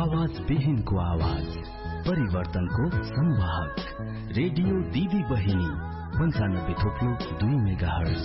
आवाज विहीनको आवाज, परिवर्तनको संवाहक, रेडियो दिदी बहिनी 95.2 मेगाहर्ज।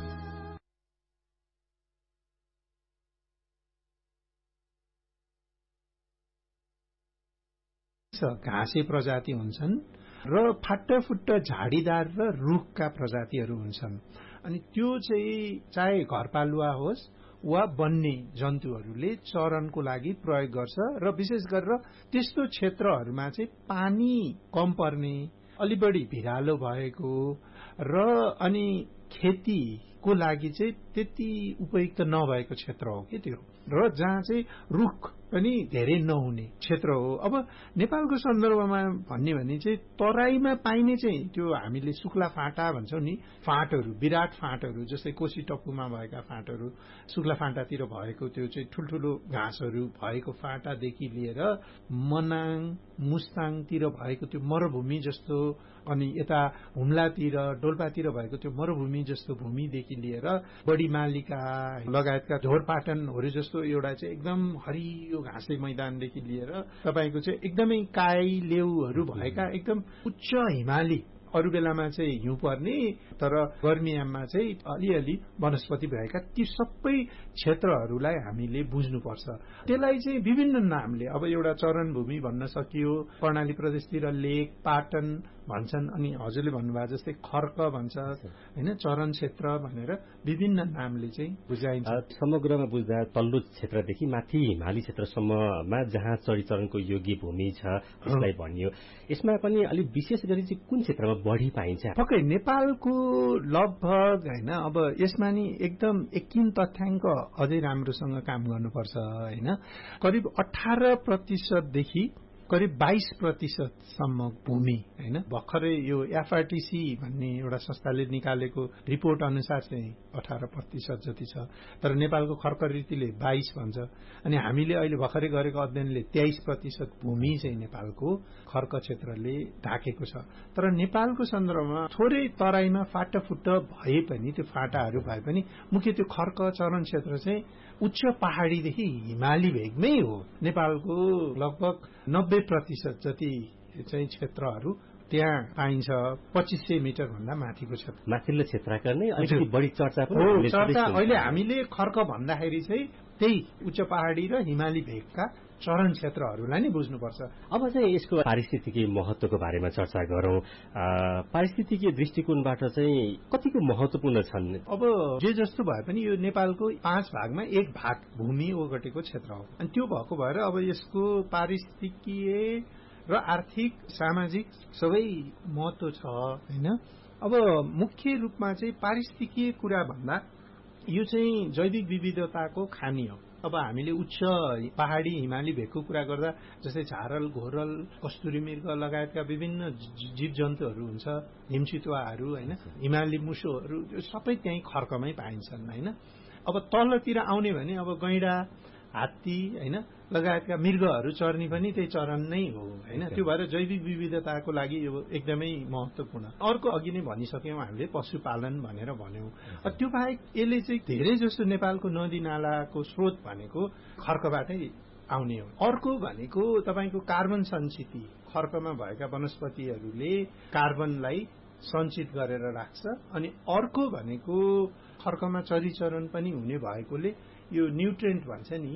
घाँसे प्रजाति हुन्छन् र फाटाफुट्ट झाडीदार र रुखका प्रजातिहरू हुन्छन्। अनि त्यो चाहिँ चाहे घरपालुवा होस् वा वन्य जन्तुहरूले चरनको लागि प्रयोग गर्छ र विशेष गरेर त्यस्तो क्षेत्रहरूमा चाहिँ पानी कम पर्ने, अलि बढी भिरालो भएको र अनि खेतीको लागि चाहिँ त्यति उपयुक्त नभएको क्षेत्र हो कि त्यो, र जहाँ चाहिँ रुख पनि धेरै नहुने क्षेत्र हो। अब नेपालको सन्दर्भमा भन्ने भने चाहिँ तराईमा पाइने चाहिँ त्यो हामीले सुक्ला फाँटा भन्छौं नि, फाँटहरू, विराट फाँटहरू, जस्तै कोशी टप्पुमा भएका फाँटहरू, सुक्ला फाँटातिर भएको त्यो चाहिँ ठूल्ठूलो घाँसहरू भएको फाँटादेखि लिएर मनाङ मुस्ताङतिर भएको त्यो मरुभूमि जस्तो, अनि यता हुम्लातिर डोल्पातिर भएको त्यो मरुभूमि जस्तो भूमिदेखि लिएर बढी मालिका लगायतका ढोरपाटनहरू जस्तो एउटा चाहिँ एकदम हरियो घाँसे मैदानदेखि लिएर तपाईको चाहिँ एकदमै काई लेउहरू भएका एकदम उच्च हिमाली, अरू बेलामा चाहिँ हिउँ पर्ने तर गर्मीयाममा चाहिँ अलिअलि वनस्पति भएका ती सबै क्षेत्रहरूलाई हामीले बुझ्नुपर्छ। त्यसलाई चाहिँ विभिन्न नामले, अब एउटा चरनभूमि भन्न सकियो, कर्णाली प्रदेशतिर लेक पाटन भन्छन्, अनि हजुरले भन्नुभएको जस्तै खर्क भन्छ हैन, चरन क्षेत्र भनेर विभिन्न नामले चाहिँ बुझाइन्छ। समग्रमा बुझ्दा तल्लो क्षेत्रदेखि माथि हिमाली क्षेत्रसम्ममा जहाँ चरीचरणको योग्य भूमि छ त्यसलाई भनियो। यसमा पनि अलि विशेष गरी चाहिँ कुन क्षेत्रमा बढी पाइन्छ? पक्कै नेपालको लगभग हैन, अब यसमा नि एकदम एकिन तथ्याङ्क अझै राम्रोसँग काम गर्नुपर्छ हैन। करिब 18% देखि करिब 22% सम्म भूमि हैन, भर्खरै यो एफआरटीसी भन्ने एउटा संस्थाले निकालेको रिपोर्ट अनुसार चाहिँ 18% जति छ, तर नेपालको खर्क रीतिले 22 भन्छ। अनि हामीले अहिले भर्खरै गरेको अध्ययनले 23% भूमि चाहिँ नेपालको खर्क क्षेत्रले ढाकेको छ। तर नेपालको सन्दर्भमा थोरै तराईमा फाटाफुट्ट भए पनि, त्यो फाटाहरू भए पनि मुख्य त्यो खर्क चरण क्षेत्र चाहिँ उच्च पहाडीदेखि हिमाली भेगमै हो। नेपालको लगभग 90% जति चाहिँ क्षेत्रहरू त्यहाँ पाइन्छ। 2500 मिटर भन्दा माथिको क्षेत्र, माथिल्लो क्षेत्रका नै अलिकति बढी चर्चा पनि हो। चर्चा अहिले हामीले खर्क भन्दाखेरि चाहिँ त्यही उच्च पहाडी र हिमाली भेगका चरण क्षेत्रहरूलाई नै बुझ्नुपर्छ। अब चाहिँ यसको पारिस्थितिकीय महत्वको बारेमा चर्चा गरौं। पारिस्थितिकीय दृष्टिकोणबाट चाहिँ कतिको महत्वपूर्ण छन्? अब जे जस्तो भए पनि यो नेपालको 5 भागमा 1 भाग भूमि ओगटेको क्षेत्र हो, अनि त्यो भएको भएर अब यसको पारिस्थितिकीय र आर्थिक सामाजिक सबै महत्व छ हैन। अब मुख्य रूपमा चाहिँ पारिस्थितिकीय कुरा भन्दा यो चाहिँ जैविक विविधताको खानी हो। अब हामीले उच्च पहाडी हिमाली भेगको कुरा गर्दा जस्तै झारल, घोरल, कस्तुरी मृग लगायतका विभिन्न जीव जन्तुहरू हुन्छ, हिमचितुवाहरू हैन, हिमाली मुसोहरू, यो सबै त्यही खर्कमै पाइन्छन् हैन। अब तलतिर आउने भने अब गैंडा, हात्ती हैन लगायतका मृगहरू चर्नी पनि त्यही चरण नै हो हैन। त्यो भएर जैविक विविधताको लागि यो एकदमै महत्वपूर्ण। अर्को अघि नै भनिसक्यौं हामीले पशुपालन भनेर भन्यौं। त्यो बाहेक यसले चाहिँ धेरै जस्तो नेपालको नदी नालाको स्रोत भनेको खर्कबाटै आउने हो। अर्को भनेको तपाईको कार्बन सञ्चित, खर्कमा भएका वनस्पतिहरूले कार्बनलाई सञ्चित गरेर राख्छ। अनि अर्को भनेको खर्कमा चरीचरण पनि हुने भएकोले यो न्युट्रिएन्ट भन्छ नि,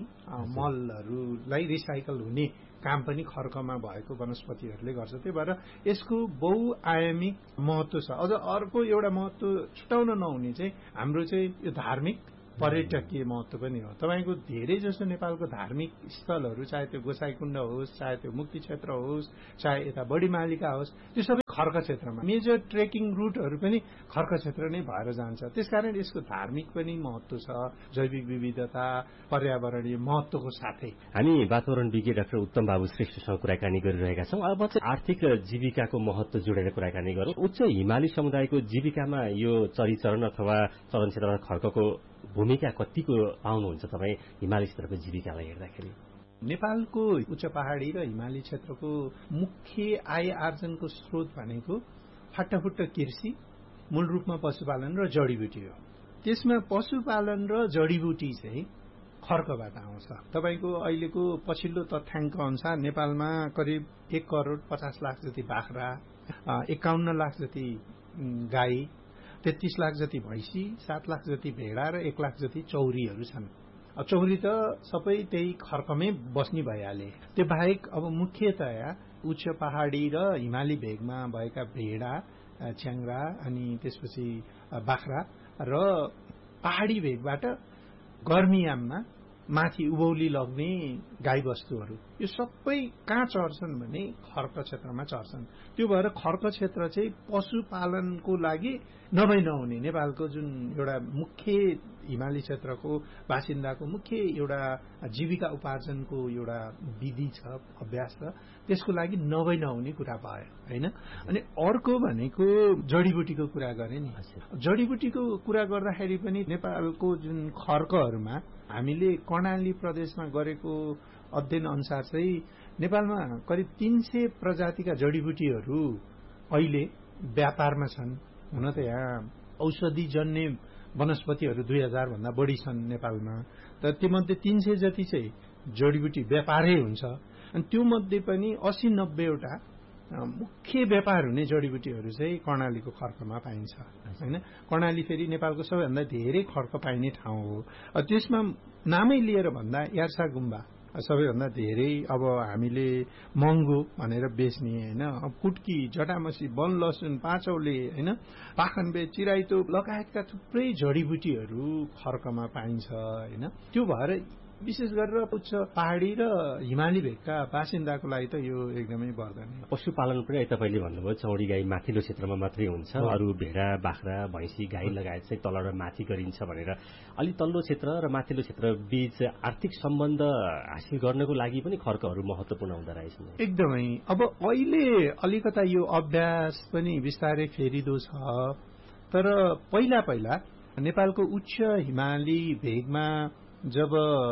मलहरूलाई रिसाइकल हुने काम पनि खर्कमा भएको वनस्पतिहरूले गर्छ। त्यही भएर यसको बहुआयामिक महत्व छ। अझ अर्को एउटा महत्व छुटाउन नहुने चाहिँ हाम्रो चाहिँ यो धार्मिक पर्यटकीय महत्व पनि हो। तपाईको धेरै जसो नेपालको धार्मिक स्थलहरू, चाहे त्यो गोसाईकुण्ड होस्, चाहे त्यो मुक्ति क्षेत्र होस्, चाहे यता बढी मालिका होस्, त्यो सबै खर्क क्षेत्रमा। मेजर ट्रेकिङ रुटहरू पनि खर्क क्षेत्र नै भएर जान्छ। त्यसकारण यसको धार्मिक पनि महत्व छ, जैविक विविधता, पर्यावरणीय महत्वको साथै। हामी वातावरण विज्ञ डाक्टर उत्तम बाबु श्रेष्ठसँग कुराकानी गरिरहेका छौं। अब चाहिँ आर्थिक र जीविकाको महत्व जोडेर कुराकानी गरौं। उच्च हिमाली समुदायको जीविकामा यो चरीचरण अथवा चरण क्षेत्रमा खर्कको भूमिका कतिको पाउनुहुन्छ तपाईँ हिमाली क्षेत्रको जीविकालाई हेर्दाखेरि? नेपालको उच्च पहाडी र हिमाली क्षेत्रको मुख्य आय आर्जनको स्रोत भनेको फाटाफुट्ट कृषि, मूल रूपमा पशुपालन र जडीबुटी हो। त्यसमा पशुपालन र जडीबुटी चाहिँ खर्कबाट आउँछ। तपाईँको अहिलेको पछिल्लो तथ्याङ्क अनुसार नेपालमा करिब 1,50,00,000 जति बाख्रा, 51 लाख जति गाई, 33 लाख जति भैँसी, 7 लाख जति भेडा र 1 लाख जति चौरीहरू छन्। चौरी त सबै त्यही खर्कमै बस्ने भइहाले। त्यो बाहेक अब मुख्यतया उच्च पहाडी र हिमाली भेगमा भएका भेडा, च्याङ्ग्रा अनि त्यसपछि बाख्रा र पहाडी भेगबाट गर्मीयाममा माथि उभौली लग्ने गाईबस्तुहरू यो सबै कहाँ चर्छन् भने खर्क क्षेत्रमा चर्छन्। त्यो भएर खर्क क्षेत्र चाहिँ पशुपालनको लागि नभई नहुने नेपालको जुन एउटा मुख्य हिमाली क्षेत्रको बासिन्दाको मुख्य एउटा जीविका उपार्जनको एउटा विधि छ, अभ्यास छ, त्यसको लागि नभई नहुने कुरा भयो हैन। अनि अर्को भनेको जडीबुटीको कुरा गरे नि। जडीबुटीको कुरा गर्दाखेरि पनि नेपालको जुन खर्कहरूमा हामीले कर्णाली प्रदेशमा गरेको अध्ययन अनुसार चाहिँ नेपालमा करिब 300 प्रजातिका जडीबुटीहरू अहिले व्यापारमा छन्। हुन त यहाँ औषधिजन्य वनस्पतिहरू 2000 भन्दा बढी छन् नेपालमा, तर तीमध्ये 300 जति चाहिँ जडीबुटी व्यापारै हुन्छ। अनि त्यो मध्ये पनि 80-90 वटा मुख्य व्यापार हुने जडीबुटीहरू चाहिँ कर्णालीको खर्कमा पाइन्छ हैन। कर्णाली फेरि नेपालको सबैभन्दा धेरै खर्क पाइने ठाउँ हो। त्यसमा नामै लिएर भन्दा यार्सा गुम्बा सबैभन्दा धेरै अब हामीले महँगो भनेर बेच्ने हैन। कुट्की, जटामसी, वन लसुन, पाँचौले हैन, पाखनबे, चिराइतो लगायतका थुप्रै जडीबुटीहरू खर्कमा पाइन्छ हैन। त्यो भएर विशेष गरेर उच्च पहाडी र हिमाली भेगका बासिन्दाको लागि त यो एकदमै वरदान। पशुपालन पनि तपाईँले भन्नुभयो चौडी गाई माथिल्लो क्षेत्रमा मात्रै हुन्छ, अरू भेडा, बाख्रा, भैँसी, गाई लगायत चाहिँ तलबाट माथि गरिन्छ भनेर अलि तल्लो क्षेत्र र माथिल्लो क्षेत्र बीच आर्थिक सम्बन्ध हासिल गर्नको लागि पनि खर्कहरू महत्त्वपूर्ण हुँदो रहेछन्। एकदमै। अब अहिले अलिकता यो अभ्यास पनि बिस्तारै फेरिदो छ, तर पहिला नेपालको उच्च हिमाली भेगमा जब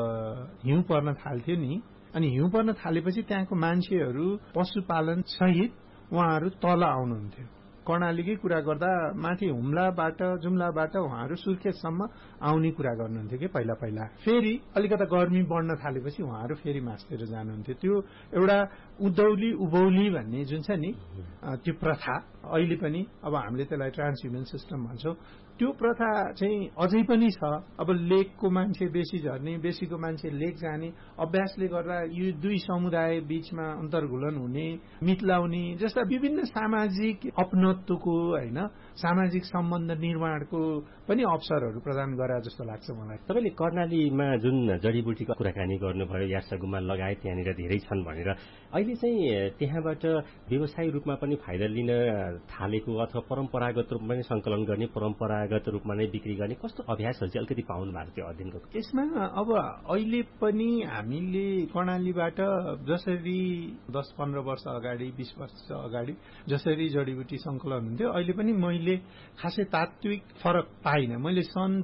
हिउँ पर्न थाल्थ्यो नि, अनि हिउँ पर्न थालेपछि त्यहाँको मान्छेहरू पशुपालन सहित उहाँहरू तल आउनुहुन्थ्यो। कर्णालीकै कुरा गर्दा माथि हुम्लाबाट जुम्लाबाट उहाँहरू सुर्खेतसम्म आउने कुरा गर्नुहुन्थ्यो कि पहिला। फेरि अलिकता गर्मी बढ्न थालेपछि उहाँहरू फेरि मास्तिर जानुहुन्थ्यो। त्यो एउटा उधौली उभौली भन्ने जुन छ नि त्यो प्रथा अहिले पनि, अब हामीले त्यसलाई ट्रान्सह्युमन सिस्टम भन्छौँ, त्यो प्रथा चाहिँ अझै पनि छ। अब लेकको मान्छे बेसी झर्ने, बेसीको मान्छे लेक जाने अभ्यासले गर्दा यो दुई समुदाय बीचमा अन्तर्घुलन हुने, मितलाउने जस्ता विभिन्न सामाजिक अपनत्वको हैन, सामाजिक सम्बन्ध निर्माणको पनि अवसरहरू प्रदान गरे जस्तो लाग्छ मलाई। तपाईँले कर्णालीमा जुन जडीबुटीको कुराकानी गर्नुभयो, यार्सा गुम्बा लगायत त्यहाँनिर धेरै छन् भनेर, अहिले चाहिँ त्यहाँबाट व्यवसायिक रूपमा पनि फाइदा लिन थालेको अथवा परम्परागत रूपमा नै संकलन गर्ने, परम्परागत रूपमा नै बिक्री गर्ने कस्तो अभ्यासहरू चाहिँ अलिकति पाउनु भएको थियो अध्ययनको? यसमा अब अहिले पनि हामीले कर्णालीबाट जसरी 10-15 वर्ष अगाडि, 20 वर्ष अगाडि जसरी जडीबुटी संकलन हुन्थ्यो, अहिले पनि मैले खासै तात्विक फरक पाइनँ। मैले सन्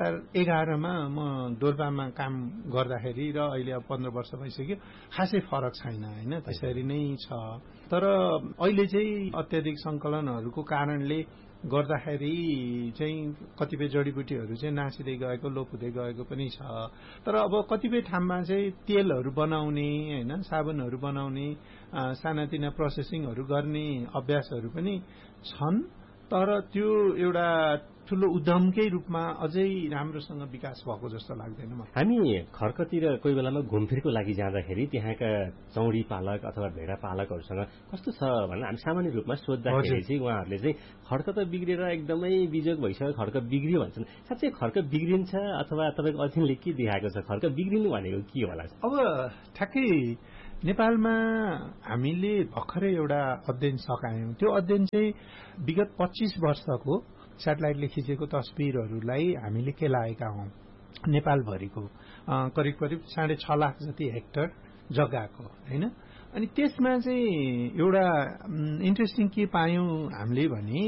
2011 मा म डोल्पामा काम गर्दाखेरि र अहिले अब 15 वर्ष भइसक्यो, खासै फरक छैन हैन, त्यसरी नै छ। तर अहिले चाहिँ अत्याधिक संकलनहरूको कारणले गर्दाखेरि चाहिँ कतिपय जडीबुटीहरू चाहिँ नासिँदै गएको, लोप हुँदै गएको पनि छ। तर अब कतिपय ठाउँमा चाहिँ तेलहरू बनाउने हैन, साबुनहरू बनाउने, सानातिना प्रोसेसिङहरू गर्ने अभ्यासहरू पनि छन्। तर त्यो एउटा ठूलो उद्यमकै रूपमा अझै राम्रोसँग विकास भएको जस्तो लाग्दैन मलाई। हामी खर्कतिर कोही बेलामा घुमफिरको लागि जाँदाखेरि त्यहाँका चौडी पालक अथवा भेडा पालकहरूसँग कस्तो छ भनेर हामी सामान्य रूपमा सोद्धाखेरि चाहिँ उहाँहरूले चाहिँ खर्क त बिग्रेर एकदमै बिजोग भइसक्यो, खर्क बिग्रियो भन्छन्। साँच्चै खर्क बिग्रिन्छ अथवा तपाईँको अध्ययनले के देखाएको छ, खर्क बिग्रिनु भनेको के होला? अब ठ्याक्कै नेपालमा हामीले भर्खरै एउटा अध्ययन सकायौं। त्यो अध्ययन चाहिँ विगत 25 वर्षको स्याटेलाइटले खिचेको तस्बिरहरूलाई हामीले केलाएका हौं नेपालभरिको करिब 6.5 लाख जति हेक्टर जग्गाको हैन। अनि त्यसमा चाहिँ एउटा इन्ट्रेस्टिङ के पायौं हामीले भने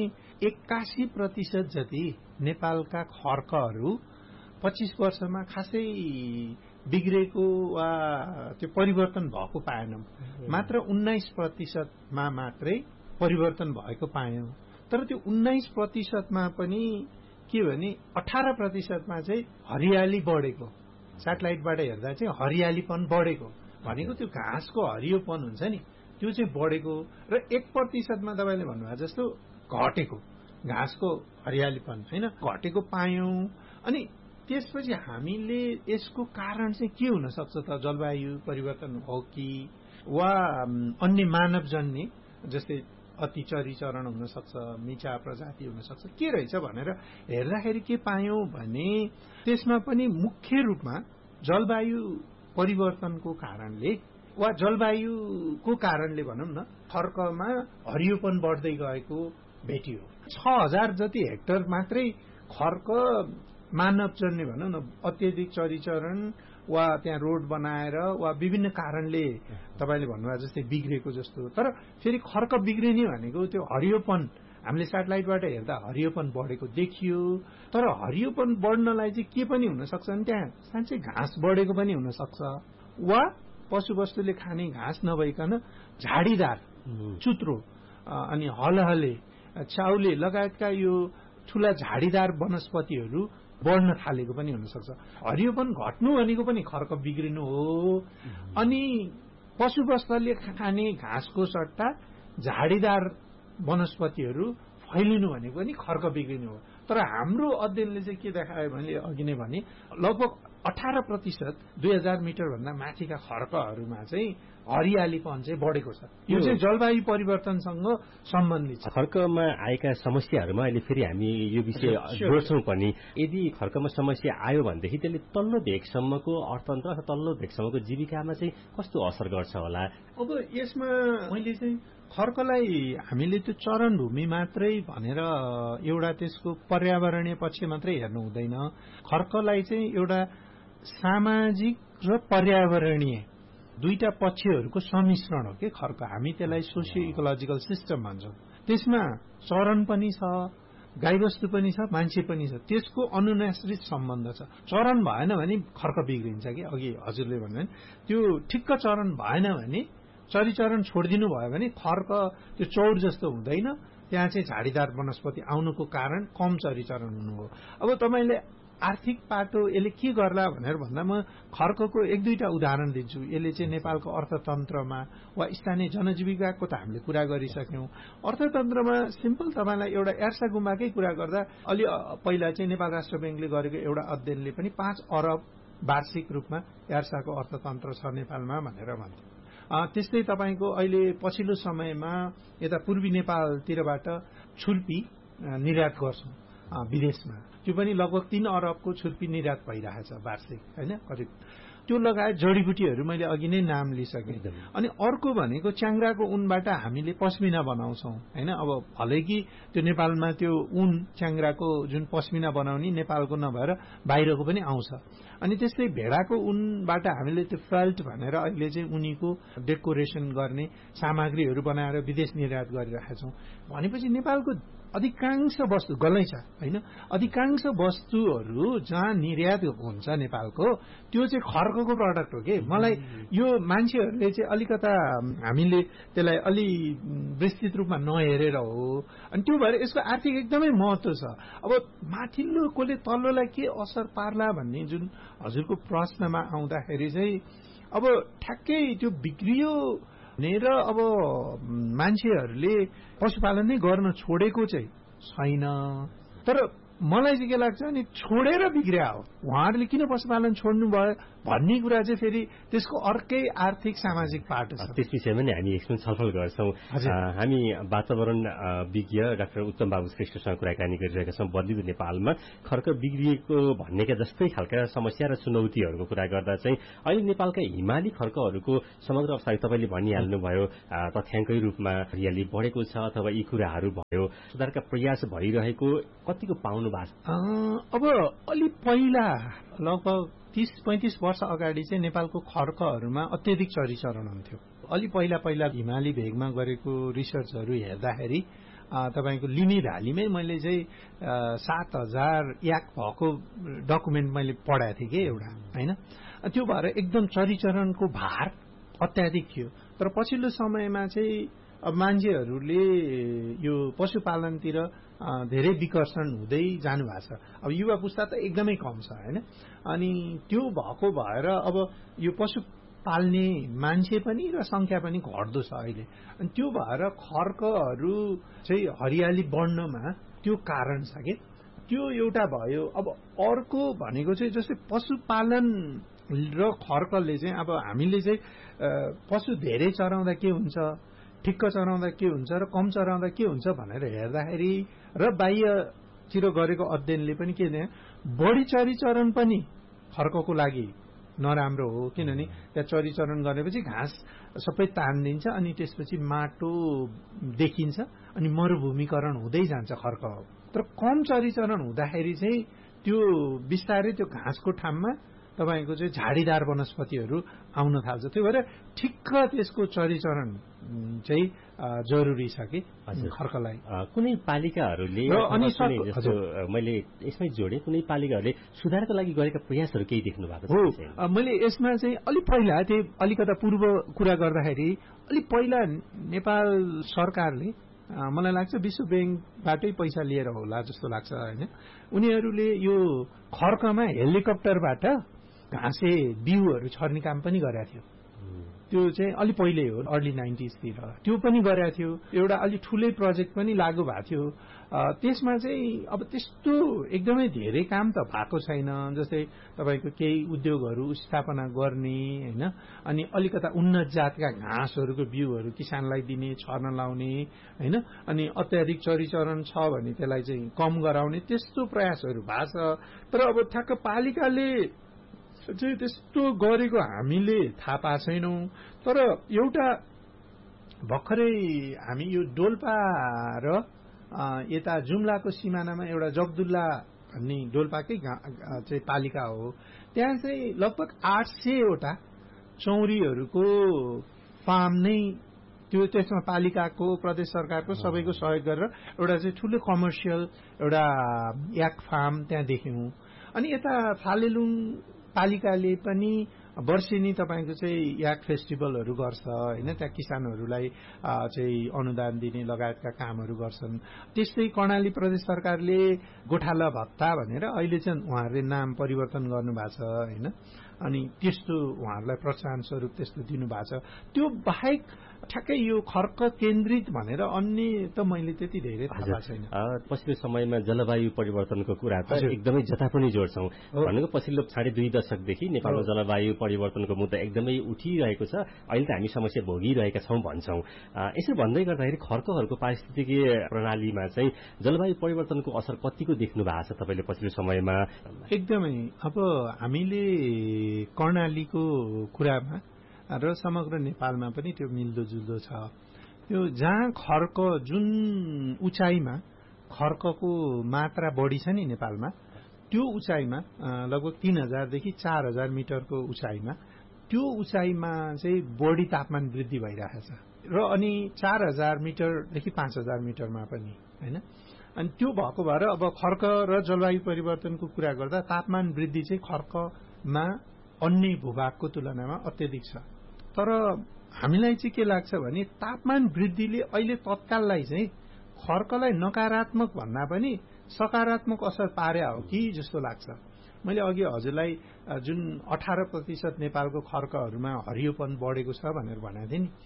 81% जति नेपालका खर्कहरू 25 वर्षमा खासै बिग्रेको वा त्यो परिवर्तन भएको पाएनौं। मात्र 19% मा मात्रै परिवर्तन भएको पायौं। तर त्यो 19% मा पनि के भने 18% मा चाहिँ हरियाली बढेको सेटेलाइटबाट हेर्दा चाहिँ हरियालीपन बढेको भनेको त्यो घाँसको हरियोपन हुन्छ नि त्यो चाहिँ बढेको र 1% तपाईँले भन्नुभएको जस्तो घटेको घाँसको हरियालीपन होइन घटेको पायौं। अनि त्यसपछि हामीले यसको कारण चाहिँ के हुन सक्छ त जलवायु परिवर्तन हो कि वा अन्य मानवजन्य जस्तै अति चरीचरण हुन सक्छ मिठा प्रजाति हुन सक्छ के रहेछ भनेर हेर्दाखेरि के पायौं भने त्यसमा पनि मुख्य रूपमा जलवायु परिवर्तनको कारणले वा जलवायुको कारणले भनौं न खर्कमा हरियोपन बढ्दै गएको भेटियो। 6000 जति हेक्टर मात्रै खर्क मानवजन्य भनौं न अत्यधिक चरीचरण वा त्यहाँ रोड बनाएर वा विभिन्न कारणले तपाईले भन्नुभयो जस्तै बिग्रेको जस्तो। तर फेरि खर्क बिग्रिने भनेको त्यो हरियोपन हामीले सेटेलाइटबाट हेर्दा हरियोपन बढेको देखियो। तर हरियोपन बढ्नलाई चाहिँ के पनि हुन सक्छ भने त्यहाँ साँच्चै घाँस बढेको पनि हुन सक्छ वा पशुवस्तुले खाने घाँस नभइकन झाडीदार चुत्रो अनि हलहले चाउले लगायतका यो ठूला झाडीदार वनस्पतिहरू बढ्न थालेको पनि हुन सक्छ। हरियोपन घट्नु भनेको पनि खर्क बिग्रिनु हो। अनि पशुवस्तुले खाने घाँसको सट्टा झाडीदार वनस्पतिहरू फैलिनु भनेको पनि खर्क बिग्रिनु हो। तर हाम्रो अध्ययनले चाहिँ के देखायो भने अघि नै भने लगभग 18% 2000 मिटर भन्दा माथिका खर्कहरूमा चाहिँ हरियालीपन चाहिँ बढेको छ। यो चाहिँ जलवायु परिवर्तनसँग सम्बन्धित छ। खर्कमा आएका समस्याहरूमा अहिले फेरि हामी यो विषय जोड्छौं पनि। यदि खर्कमा समस्या आयो भनेदेखि त्यसले तल्लो भेगसम्मको अर्थतन्त्र अथवा तल्लो भेगसम्मको जीविकामा चाहिँ कस्तो असर गर्छ होला? अब यसमा मैले चाहिँ खर्कलाई हामीले त्यो चरनभूमि मात्रै भनेर एउटा त्यसको पर्यावरणीय पक्ष मात्रै हेर्नु हुँदैन। खर्कलाई चाहिँ एउटा सामाजिक र पर्यावरणीय दुईटा पक्षहरूको सम्मिश्रण हो के खर्क। हामी त्यसलाई सोसियो इकोलोजिकल सिस्टम भन्छौं। त्यसमा चरण पनि छ गाईवस्तु पनि छ मान्छे पनि छ। त्यसको अनुनाश्रित सम्बन्ध छ। चरण भएन भने खर्क बिग्रिन्छ कि अघि हजुरले भन्नुभयो त्यो ठिक्क चरण भएन भने चरीचरण छोडिदिनु भयो भने खर्क त्यो चौर जस्तो हुँदैन। त्यहाँ चाहिँ झाडीदार वनस्पति आउनुको कारण कम चरीचरण हुनु हो। अब तपाईले आर्थिक पाटो यसले के गर्ला भनेर भन्दा म खर्कको एक दुईटा उदाहरण दिन्छु। यसले चाहिँ नेपालको अर्थतन्त्रमा वा स्थानीय जनजीविकाको त हामीले कुरा गरिसक्यौं। अर्थतन्त्रमा सिम्पल तपाईलाई एउटा एर्सा गुम्बाकै कुरा गर्दा अलि पहिला चाहिँ नेपाल राष्ट्र बैंकले गरेको एउटा अध्ययनले पनि 5 अरब वार्षिक रूपमा एर्साको अर्थतन्त्र छ नेपालमा भनेर भन्थ्यो। त्यस्तै तपाईको अहिले पछिल्लो समयमा यता पूर्वी नेपालतिरबाट छुर्पी निर्यात गर्छौं विदेशमा। त्यो पनि लगभग 3 अरबको छुर्पी निर्यात भइरहेछ वार्षिक हैन करिब। त्यो लगायत जडीबुटीहरू मैले अघि नै नाम लिइसकेँ। अनि अर्को भनेको च्याङ्ग्राको ऊनबाट हामीले पस्मिना बनाउँछौं हैन। अब भलै कि त्यो नेपालमा त्यो ऊन च्याङ्ग्राको जुन पस्मिना बनाउने नेपालको नभएर बाहिरको पनि आउँछ। अनि त्यस्तै भेडाको ऊनबाट हामीले त्यो फेल्ट भनेर अहिले चाहिँ उनीको डेकोरेसन गर्ने सामग्रीहरू बनाएर विदेश निर्यात गरिरहेका छौं। भनेपछि नेपालको अधिकांश वस्तु गलै छ हैन। अधिकांश वस्तुहरू जहाँ निर्यात हुन्छ नेपालको त्यो चाहिँ खर्कको प्रडक्ट हो के। मलाई यो मान्छेहरूले चाहिँ अलिकता हामीले त्यसलाई अलि विस्तृत रूपमा नहेरेर हो। अनि त्यो भएर यसको आर्थिक एकदमै महत्व छ। अब माथिल्लोकोले तल्लोलाई के असर पार्ला भन्ने जुन हजुरको प्रश्नमा आउँदाखेरि चाहिँ अब ठ्याक्कै त्यो बिग्रियो भनेर अब मान्छेहरूले पशुपालन नै गर्न छोडेको चाहिँ छैन। तर मलाई चाहिँ के लाग्छ भने छोडेर बिग्रिया हो। उहाँहरूले किन पशुपालन छोड्नु भयो भन्ने कुरा चाहिँ फेरि त्यसको अर्कै आर्थिक सामाजिक पाटो छ। त्यस विषयमा नि हामी एकछिन छलफल गर्छौं। हामी वातावरण विज्ञ डाक्टर उत्तम बाबु श्रेष्ठसँग कुराकानी गरिरहेका छौं। बदलिदो नेपालमा खर्क बिग्रिएको भन्नेका जस्तै खालका समस्या र चुनौतीहरूको कुरा गर्दा चाहिँ अहिले नेपालका हिमाली खर्कहरूको समग्र अवस्था तपाईले भनिहाल्नुभयो तथ्याङ्कै रूपमा हरियाली बढेको छ अथवा यी कुराहरू भयो। सुधारका प्रयास भइरहेको कतिको पाउनु भएको छ? अब अलि पहिला लगभग 30-35 वर्ष अगाडि चाहिँ नेपालको खर्कहरूमा अत्यधिक चरीचरण हुन्थ्यो। अलि पहिला हिमाली भेगमा गरेको रिसर्चहरू हेर्दाखेरि तपाईको लिनी भ्यालीमै मैले चाहिँ 7000 याक भएको डकुमेन्ट मैले पढाएको थिएँ कि एउटा हैन। त्यो भएर एकदम चरीचरणको भार अत्याधिक थियो। तर पछिल्लो समयमा चाहिँ अब मान्छेहरूले यो पशुपालनतिर धेरै विकर्षण हुँदै जानु भएको छ। अब युवा पुस्ता त एकदमै कम छ होइन। अनि त्यो भएको भएर अब यो पशु पाल्ने मान्छे पनि र संख्या पनि घट्दो छ अहिले। अनि त्यो भएर खर्कहरू चाहिँ हरियाली बढ्नमा त्यो कारण छ के। त्यो एउटा भयो। अब अर्को भनेको चाहिँ जस्तै पशुपालन र खर्कले चाहिँ अब हामीले चाहिँ पशु धेरै चराउँदा के हुन्छ, ठिक्क चराउँदा के हुन्छ र कम चराउँदा के हुन्छ भनेर हेर्दाखेरि र बाह्यतिर गरेको अध्ययनले पनि के भने बढी चरीचरण पनि खर्कको लागि नराम्रो हो। किनभने त्यहाँ चरीचरण गरेपछि घाँस सबै तानिदिन्छ अनि त्यसपछि माटो देखिन्छ अनि मरुभूमिकरण हुँदै जान्छ खर्क। तर कम चरीचरण हुँदाखेरि चाहिँ त्यो बिस्तारै त्यो घाँसको ठाउँमा तपाईको चाहिँ झाडीदार वनस्पतिहरू आउन थाल्छ। त्यो भएर ठिक्क त्यसको चरीचरण चाहिँ जरुरी छ कि खर्कलाई। कुनै पालिकाहरूले जस्तो मैले यसमै जोडेँ, कुनै पालिकाहरूले सुधारको लागि गरेका प्रयासहरू केही देख्नु भएको छ? मैले यसमा चाहिँ अलि पहिला त्यो अलिकता पूर्व कुरा गर्दाखेरि अलि पहिला नेपाल सरकारले मलाई लाग्छ विश्व ब्याङ्कबाटै पैसा लिएर होला जस्तो लाग्छ होइन। उनीहरूले यो खर्कमा हेलिकप्टरबाट घाँसे बिउहरू छर्ने काम पनि गरेको थियो। त्यो चाहिँ अलि पहिले हो, अर्ली 90s त्यो पनि गरेको थियो। एउटा अलि ठुलै प्रोजेक्ट पनि लागू भएको थियो। त्यसमा चाहिँ अब त्यस्तो एकदमै धेरै काम त भएको छैन। जस्तै तपाईँको केही उद्योगहरू स्थापना गर्ने होइन, अनि अलिकता उन्नत जातका घाँसहरूको बिउहरू किसानलाई दिने, छर्न लाउने होइन, अनि अत्याधिक चरीचरण छ भने त्यसलाई चाहिँ कम गराउने, त्यस्तो प्रयासहरू भएको छ। तर अब ठ्याक्क पालिकाले चाहिँ त्यस्तो गरेको हामीले थाहा पाएको छैनौँ। तर एउटा भर्खरै हामी यो डोल्पा र यता जुम्लाको सिमानामा एउटा जगदुल्ला भन्ने डोल्पाकै चाहिँ पालिका हो। त्यहाँ चाहिँ लगभग 800वटा चौरीहरूको फार्म नै त्यो, त्यसमा पालिकाको, प्रदेश सरकारको सबैको सहयोग गरेर एउटा चाहिँ ठुलो कमर्सियल एउटा याक फार्म त्यहाँ देख्यौँ। अनि यता फालेलुङ पालिकाले पनि वर्षेनी तपाईँको चाहिँ याक फेस्टिभलहरू गर्छ होइन। त्यहाँ किसानहरूलाई चाहिँ अनुदान दिने लगायतका कामहरू गर्छन्। त्यस्तै कर्णाली प्रदेश सरकारले गोठाला भत्ता भनेर अहिले चाहिँ उहाँहरूले नाम परिवर्तन गर्नुभएको छ होइन। अनि त्यस्तो उहाँहरूलाई प्रोत्साहन स्वरूप त्यस्तो दिनुभएको छ। त्यो बाहेक ठ्याक्कै यो खर्क केन्द्रित भनेर अन्य त मैले त्यति धेरै थाहा छैन। पछिल्लो समयमा जलवायु परिवर्तनको कुरा त एकदमै जता पनि जोड्छौँ। भनेको पछिल्लो 2.5 दशकदेखि नेपालमा जलवायु परिवर्तनको मुद्दा एकदमै उठिरहेको छ। अहिले त हामी समस्या भोगिरहेका छौँ भन्छौँ। यसो भन्दै गर्दाखेरि खर्कहरूको पारिस्थितिकीय प्रणालीमा चाहिँ जलवायु परिवर्तनको असर कतिको देख्नु भएको छ तपाईँले पछिल्लो समयमा? एकदमै। अब हामीले कर्णालीको कुरामा र समग्र नेपालमा पनि त्यो मिल्दोजुल्दो छ। त्यो जहाँ खर्क, जुन उचाइमा खर्कको मात्रा बढी छ नि नेपालमा, त्यो उचाइमा लगभग 3000 देखि 4000 मिटरको उचाइमा, त्यो उचाइमा चाहिँ बढी तापमान वृद्धि भइरहेको छ। र अनि 4000 मिटरदेखि 5000 मिटरमा पनि होइन। अनि त्यो भएको भएर अब खर्क र जलवायु परिवर्तनको कुरा गर्दा तापमान वृद्धि चाहिँ खर्कमा अन्य भूभागको तुलनामा अत्यधिक छ। तर हामीलाई चाहिँ के लाग्छ भने तापमान वृद्धिले अहिले तत्काललाई चाहिँ खर्कलाई नकारात्मक भन्दा पनि सकारात्मक असर पारे हो कि जस्तो लाग्छ। मैले अघि हजुरलाई जुन 18% नेपालको खर्कहरूमा हरियोपन बढेको छ भनेर भनेको थिएँ नि,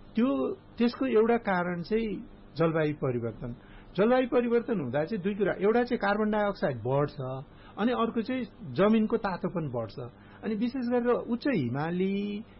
त्यसको एउटा कारण चाहिँ जलवायु परिवर्तन। जलवायु परिवर्तन हुँदा चाहिँ दुई कुरा, एउटा चाहिँ कार्बन डाइअक्साइड बढ्छ अनि अर्को चाहिँ जमिनको तातोपन बढ्छ। अनि विशेष गरेर उच्च हिमाली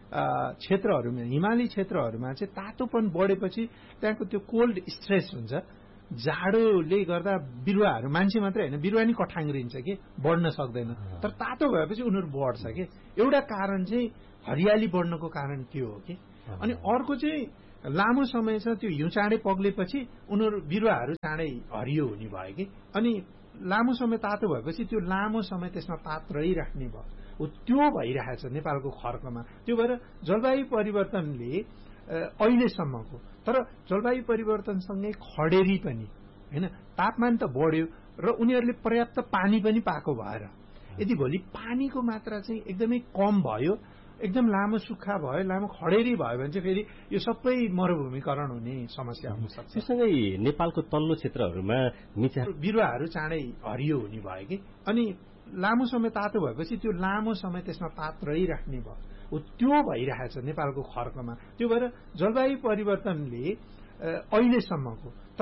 क्षेत्रहरूमा चाहिँ तातोपन बढेपछि त्यहाँको त्यो कोल्ड स्ट्रेस हुन्छ। जाडोले गर्दा बिरुवाहरू, मान्छे मात्रै होइन बिरुवा नि कठाङ्ग्रिन्छ कि बढ्न सक्दैन। तर तातो भएपछि उनीहरू बढ्छ कि। एउटा कारण चाहिँ हरियाली बढ्नको कारण त्यो हो कि। अनि अर्को चाहिँ लामो समय छ त्यो हिउँ चाँडै पग्लेपछि उनीहरू बिरुवाहरू चाँडै हरियो हुने भयो कि। अनि लामो समय तातो भएपछि त्यो लामो समय त्यसमा पात रहिराख्ने भयो। त्यो भइरहेछ नेपालको खर्कमा। त्यो भएर जलवायु परिवर्तनले अहिलेसम्मको, तर जलवायु परिवर्तनसँगै खडेरी पनि होइन, तापमान त बढ्यो र उनीहरूले पर्याप्त पानी पनि पाएको भएर यदि भोलि पानीको मात्रा चाहिँ एकदमै कम भयो एकदम लामो सुक्खा भयो, लामो खडेरी भयो भने चाहिँ फेरि यो सबै मरुभूमिकरण हुने समस्या हुन सक्छ। त्यससँगै नेपालको तल्लो क्षेत्रहरूमा बिरुवाहरू चाँडै हरियो हुने भयो कि, अनि लामो समय तातो भएपछि त्यो लामो समय त्यसमा पात रहिराख्ने भयो, त्यो भइरहेछ नेपालको खर्कमा। त्यो भएर जलवायु परिवर्तनले अहिलेसम्मको